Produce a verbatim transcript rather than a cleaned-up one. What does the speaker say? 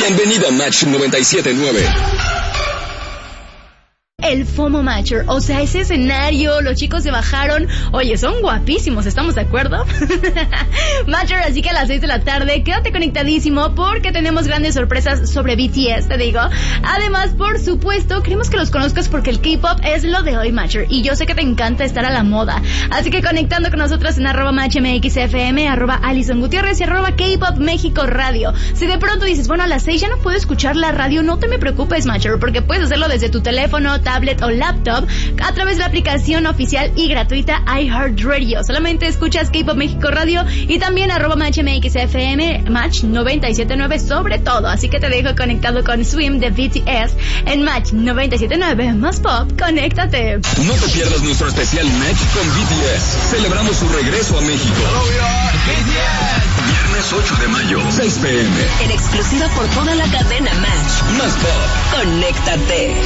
Bienvenido a Match noventa y siete punto nueve. El FOMO Matcher, o sea, ese escenario, los chicos se bajaron, oye, son guapísimos, ¿estamos de acuerdo? Matcher, así que a las seis de la tarde, quédate conectadísimo porque tenemos grandes sorpresas sobre B T S, te digo. Además, por supuesto, queremos que los conozcas porque el K-pop es lo de hoy, Matcher, y yo sé que te encanta estar a la moda. Así que conectando con nosotros en arroba Match M X F M, arroba Alison Gutiérrez y arroba K-pop México Radio. Si de pronto dices, bueno, a las seis ya no puedo escuchar la radio, no te me preocupes, Matcher, porque puedes hacerlo desde tu teléfono, tablet o laptop a través de la aplicación oficial y gratuita iHeartRadio. Solamente escuchas K-pop México Radio y también arroba Match M X F M, Match noventa y siete punto nueve sobre todo. Así que te dejo conectado con Swim de B T S en Match noventa y siete punto nueve. Más pop, conéctate. No te pierdas nuestro especial Match con B T S. Celebramos su regreso a México. B T S. Viernes ocho de mayo, seis p m. En exclusiva por toda la cadena Match. Más pop. Conéctate.